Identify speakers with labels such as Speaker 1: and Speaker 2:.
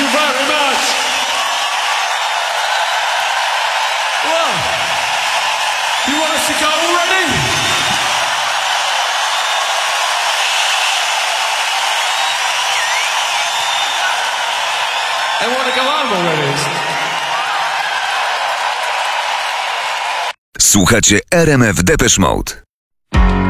Speaker 1: you very much. Well, you want us to go already? They want to go home already.
Speaker 2: Słuchacie RMF Depeche Mode.